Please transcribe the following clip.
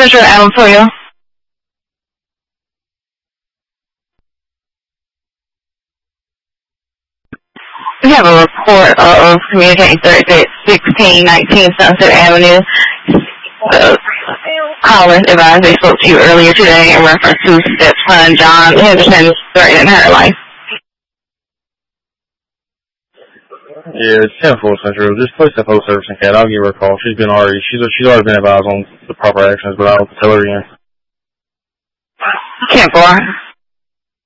Central Allen for you. We have a report of communicating Thursday at 1619 Sunset Avenue. Collins advised they spoke to you earlier today in reference to stepson John Henderson threatening her life. Yeah, it's 10-4 Central. Just place that post service in Cat. I'll give her a call. She's already been advised on the proper actions, but I'll tell her again. 10-4.